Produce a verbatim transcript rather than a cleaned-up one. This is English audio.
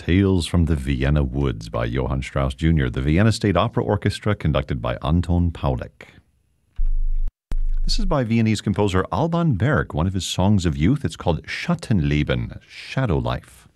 Tales from the Vienna Woods by Johann Strauss Junior, the Vienna State Opera Orchestra, conducted by Anton Paulik. This is by Viennese composer Alban Berg, one of his songs of youth. It's called Schattenleben, Shadow Life.